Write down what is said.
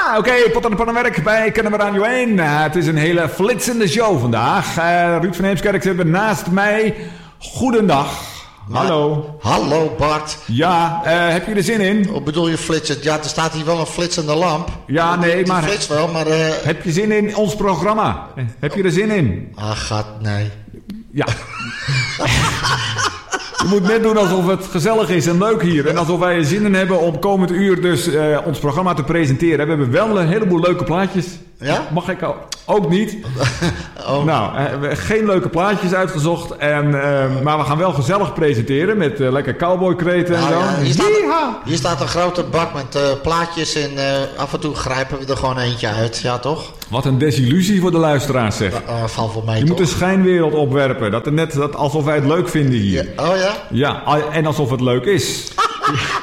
Ja, oké, pot aan de pannenwerk bij Kennemer Radio 1. Het is een hele flitsende show vandaag. Ruud van Heemskerk zit naast mij. Goedendag. Hallo. Hallo Bart. Ja, heb je er zin in? Wat bedoel je flitsend? Ja, er staat hier wel een flitsende lamp. Ja, nee, die maar... flitst wel, maar... Heb je zin in ons programma? Heb je er zin in? Ah, gat, nee. Ja. Je moet net doen alsof het gezellig is en leuk hier. En alsof wij er zin in hebben om komend uur dus ons programma te presenteren. We hebben wel een heleboel leuke plaatjes. Ja? Mag ik ook niet. Oh. Nou, we hebben geen leuke plaatjes uitgezocht. Maar we gaan wel gezellig presenteren met lekker cowboykreten en zo. Ja, hier staat een grote bak met plaatjes en af en toe grijpen we er gewoon eentje uit. Ja, toch? Wat een desillusie voor de luisteraars, zeg. Valt voor mij Je toch? moet een schijnwereld opwerpen. Dat alsof wij het leuk vinden hier. Ja. Oh ja? Ja, en alsof het leuk is.